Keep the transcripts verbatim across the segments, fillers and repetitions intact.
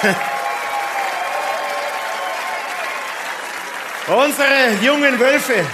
Unsere jungen Wölfe.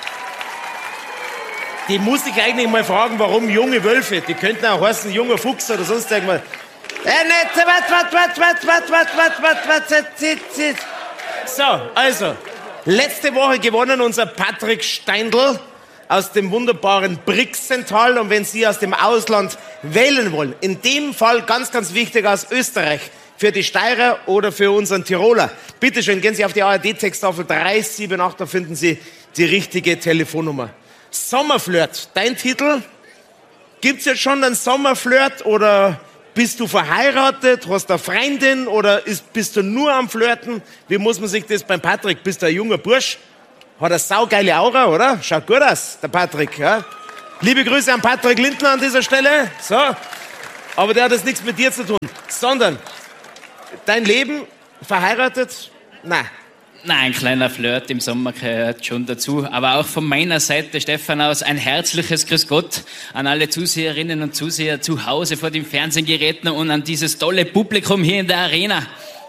Die muss ich eigentlich mal fragen, warum junge Wölfe? Die könnten auch heißen junger Fuchs oder sonst irgendwas. Äh, nicht, wat, wat, wat, wat, wat, wat, wat, wat, wat, wat, So, also, letzte Woche gewonnen unser Patrick Steindl aus dem wunderbaren Brixental. Und wenn Sie aus dem Ausland wählen wollen, in dem Fall ganz, ganz wichtig aus Österreich, für die Steirer oder für unseren Tiroler, bitte schön, gehen Sie auf die A R D-Texttafel drei sieben acht, da finden Sie die richtige Telefonnummer. Sommerflirt, dein Titel? Gibt's jetzt schon einen Sommerflirt oder bist du verheiratet, hast du eine Freundin oder ist, bist du nur am Flirten? Wie muss man sich das beim Patrick? Bist du ein junger Bursch? Hat eine saugeile Aura, oder? Schaut gut aus, der Patrick. Ja? Liebe Grüße an Patrick Lindner an dieser Stelle. So. Aber der hat jetzt nichts mit dir zu tun, sondern dein Leben, verheiratet? Nein. Nein, ein kleiner Flirt im Sommer gehört schon dazu. Aber auch von meiner Seite, Stefan, aus ein herzliches Grüß Gott an alle Zuseherinnen und Zuseher zu Hause vor den Fernsehgeräten und an dieses tolle Publikum hier in der Arena.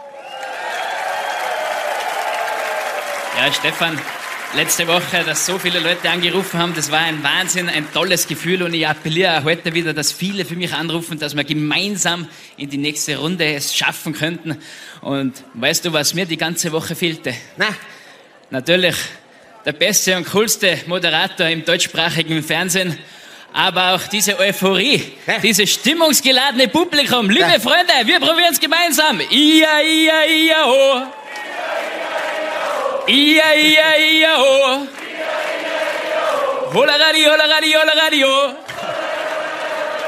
Ja, Stefan, letzte Woche, dass so viele Leute angerufen haben, das war ein Wahnsinn, ein tolles Gefühl und ich appelliere auch heute wieder, dass viele für mich anrufen, dass wir gemeinsam in die nächste Runde es schaffen könnten. Und weißt du, was mir die ganze Woche fehlte? Na? Natürlich der beste und coolste Moderator im deutschsprachigen Fernsehen, aber auch diese Euphorie, Hä? dieses stimmungsgeladene Publikum. Liebe Ja. Freunde, wir probieren es gemeinsam. Ia, ia, ia, ho. Ia, ia, ia, ho. Hola Radio, hola Radio, hola Radio.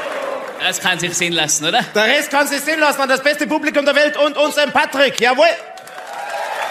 Das kann sich sehen lassen, oder? Der Rest kann sich sehen lassen an das beste Publikum der Welt und unseren Patrick. Jawohl.